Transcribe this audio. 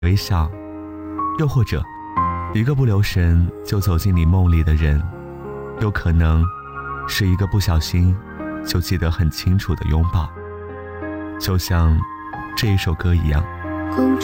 微笑，又或者一个不留神就走进你梦里的人，有可能是一个不小心就记得很清楚的拥抱，就像这一首歌一样。